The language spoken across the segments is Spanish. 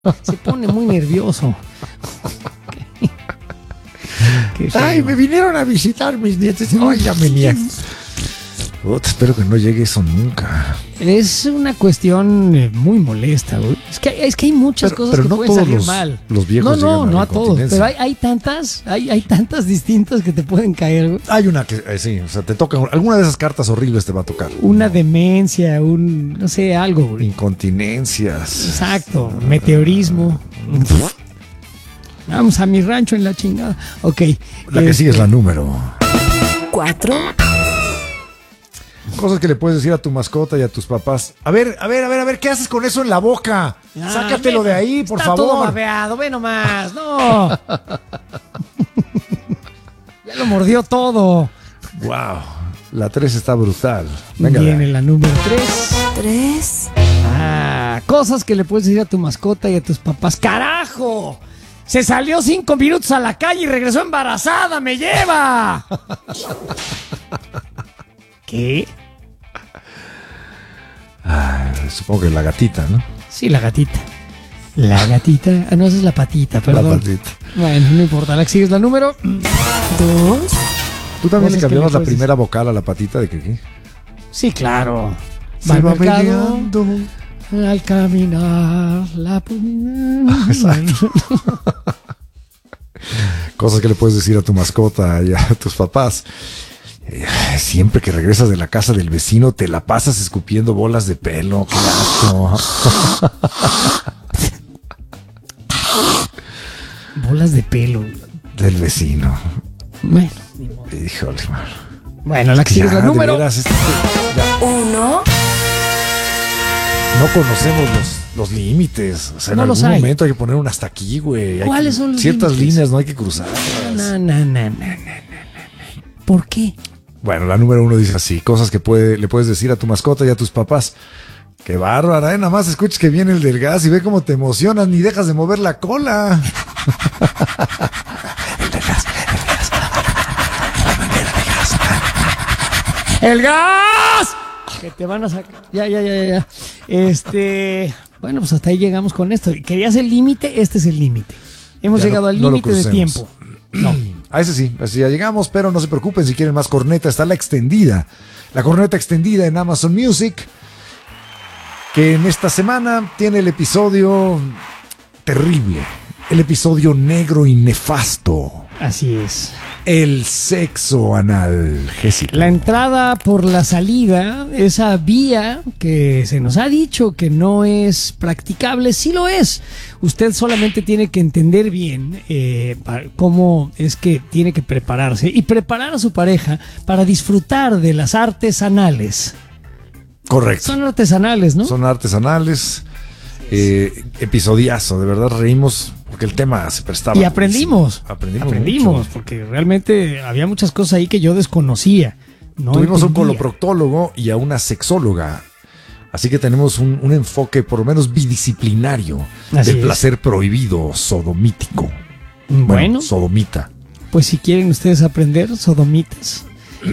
Se pone muy nervioso. Ay, me vinieron a visitar mis nietos. Ay, ya venía. Espero que no llegue eso nunca. Es una cuestión muy molesta, güey. Es que hay muchas cosas que pueden salir mal. Los viejos no a todos, pero hay tantas distintas que te pueden caer, güey. Hay una que sí, o sea, te toca alguna de esas cartas horribles te va a tocar. Una demencia, no sé, algo, güey. Incontinencias. Exacto, meteorismo. Vamos a mi rancho en la chingada. Ok. La que sigue es la número 4. Cosas que le puedes decir a tu mascota y a tus papás. A ver, ¿qué haces con eso en la boca? Sácatelo de ahí, por favor. Está todo babeado, ve nomás. No. Ya lo mordió todo. Wow. La 3 está brutal. Venga. Viene la número 3. Cosas que le puedes decir a tu mascota y a tus papás. ¡Carajo! Se salió 5 minutos a la calle y regresó embarazada. ¡Me lleva! ¿Qué? Supongo que la gatita, ¿no? Sí, la gatita. La gatita. No, esa es la patita, perdón. La patita. Bueno, no importa. La que sigue es la número 2. ¿Tú también le cambiabas la decir? primera vocal a la patita de qué? Sí, claro. Se va peleando. Al caminar la Exacto. Cosas que le puedes decir a tu mascota y a tus papás. Siempre que regresas de la casa del vecino te la pasas escupiendo bolas de pelo. ¡Qué asco! Bolas de pelo. Del vecino. Bueno, Híjole, man. Bueno, la que sigue es la número 1. No conocemos los límites. O sea, No en los algún hay. momento hay que poner un hasta aquí, güey. ¿Cuáles son los ciertas límites? líneas no hay que cruzar. No. ¿Por qué? Bueno, la número 1 dice así: cosas que le puedes decir a tu mascota y a tus papás. Qué bárbara, nada más escuchas que viene el del gas y ve cómo te emocionas, ni dejas de mover la cola. ¡El gas! Que te van a sacar. Ya. Bueno, pues hasta ahí llegamos con esto. ¿Querías el límite? Este es el límite. Hemos llegado al límite de tiempo. No. A ese sí, así ya llegamos, pero no se preocupen si quieren más corneta, está la extendida. La corneta extendida en Amazon Music, que en esta semana tiene el episodio terrible, el episodio negro y nefasto. Así es. El sexo analgésico. La entrada por la salida, esa vía que se nos ha dicho que no es practicable, sí lo es. Usted solamente tiene que entender bien cómo es que tiene que prepararse y preparar a su pareja para disfrutar de las artesanales. Correcto. Son artesanales, ¿no? Son artesanales. Episodiazo, de verdad reímos porque el tema se prestaba. Y aprendimos mucho. porque realmente había muchas cosas ahí que yo desconocía. No Tuvimos un entendía. coloproctólogo y a una sexóloga. Así que tenemos un enfoque por lo menos bidisciplinario Así del es. placer prohibido sodomítico. Bueno, Sodomita. pues si quieren ustedes aprender sodomitas,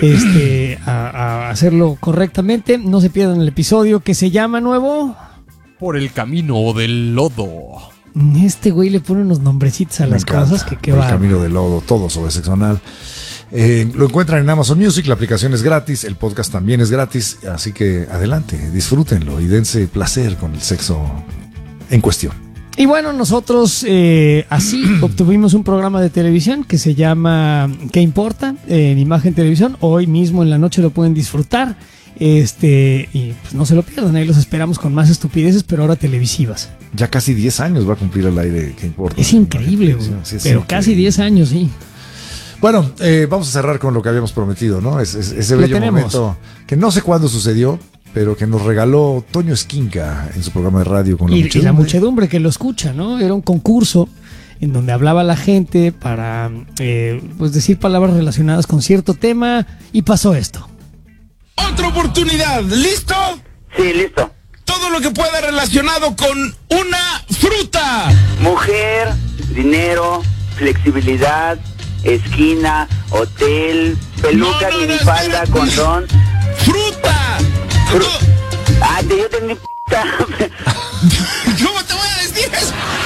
a hacerlo correctamente, no se pierdan el episodio que se llama nuevo. Por el camino del lodo. Este güey le pone unos nombrecitos a Me las encanta. cosas que El va. camino del lodo, todo sobre sexo anal. Lo encuentran en Amazon Music, la aplicación es gratis, el podcast también es gratis, así que adelante, disfrútenlo y dense placer con el sexo en cuestión. Y bueno, nosotros así obtuvimos un programa de televisión que se llama ¿Qué importa? En Imagen Televisión. Hoy mismo en la noche lo pueden disfrutar. Y pues no se lo pierdan, ahí los esperamos con más estupideces, pero ahora televisivas. Ya casi 10 años va a cumplir al aire, ¿qué importa? Es increíble, güey. Sí, es Pero increíble. casi 10 años, sí. Bueno, vamos a cerrar con lo que habíamos prometido, ¿no? Ese Lo bello tenemos. momento que no sé cuándo sucedió, pero que nos regaló Toño Esquinca en su programa de radio con Y la muchedumbre que lo escucha, ¿no? Era un concurso en donde hablaba la gente para pues decir palabras relacionadas con cierto tema y pasó esto. Otra oportunidad, ¿listo? Sí, listo. Todo lo que pueda relacionado con una fruta. Mujer, dinero, flexibilidad, esquina, hotel, peluca, No, no, no, minifalda, espera. condón. ¡Fruta! Yo tengo ¿Cómo te voy a decir eso?